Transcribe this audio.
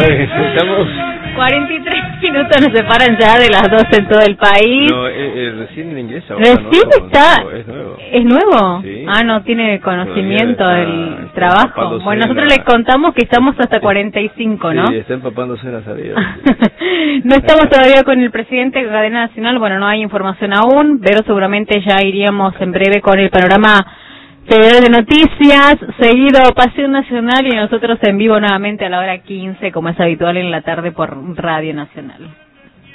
Estamos... 43 minutos nos separan ya de las 12 en todo el país. No, recién en inglés ahora. Recién ¿No? está... ¿Es nuevo? ¿Es nuevo? Sí. Ah, no tiene conocimiento del está trabajo. Bueno, nosotros les contamos que estamos hasta 45, ¿no? Sí, está empapándose en la salida. No estamos todavía con el presidente de Cadena Nacional, bueno, no hay información aún, pero seguramente ya iríamos en breve con el panorama federal de noticias, seguido Pasión Nacional y nosotros en vivo nuevamente a la hora 15, como es habitual en la tarde por Radio Nacional.